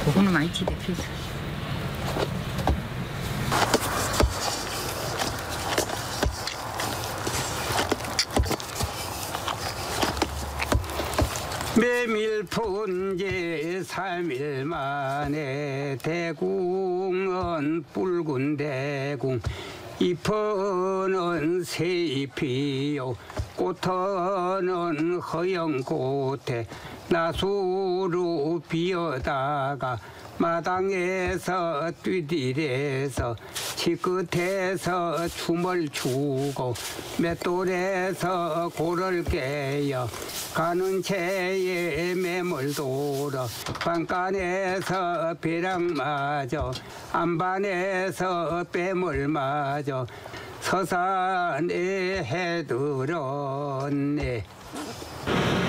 그거는 많이 지대표죠. 메밀 푼지 3일 만에 대궁은 붉은 대궁 잎은 새잎이요 꽃은 허영 꽃에 나수로 비어다가 마당에서 뛰디래서 치끝에서 춤을 추고 맷돌에서 골을 깨여 가는 채에 매물 돌아 방간에서 벼락 맞아 안반에서 뱀을 맞아 서산에 해들었네.